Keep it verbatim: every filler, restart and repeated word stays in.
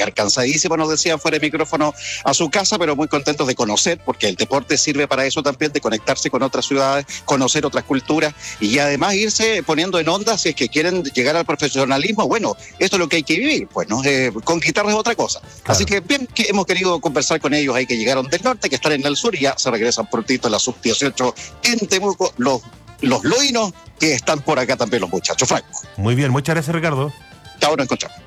llegar cansadísimos, nos decían fuera de micrófono, a su casa, pero muy contentos de conocer, porque el deporte sirve para eso también, de conectarse con otras ciudades, conocer otras culturas y además irse poniendo en onda si es que quieren llegar al profesionalismo. Bueno, esto es lo que hay que vivir, pues, ¿no? Eh, conquistar es otra cosa. Claro. Así que bien, que hemos querido conversar con ellos ahí que llegaron del norte, que están en el sur y ya se regresan prontito en la sub dieciocho en Temuco, los, los loinos que están por acá también los muchachos. Franco. Muy bien, muchas gracias, Ricardo. Chao, nos encontramos.